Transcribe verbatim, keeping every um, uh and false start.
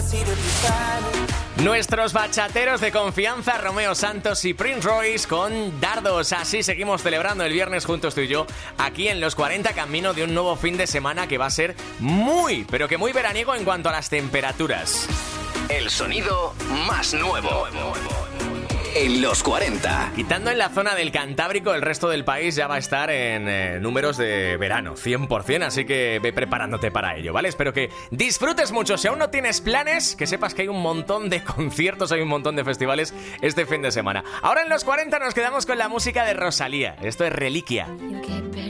Nuestros bachateros de confianza, Romeo Santos y Prince Royce con Dardos. Así seguimos celebrando el viernes juntos tú y yo, aquí en Los cuarenta, camino de un nuevo fin de semana que va a ser muy, pero que muy veraniego en cuanto a las temperaturas. El sonido más nuevo en Los cuarenta. Quitando en la zona del Cantábrico, el resto del país ya va a estar en eh, números de verano, cien por ciento, así que ve preparándote para ello, ¿vale? Espero que disfrutes mucho. Si aún no tienes planes, que sepas que hay un montón de conciertos, hay un montón de festivales este fin de semana. Ahora en Los cuarenta nos quedamos con la música de Rosalía. Esto es Reliquia.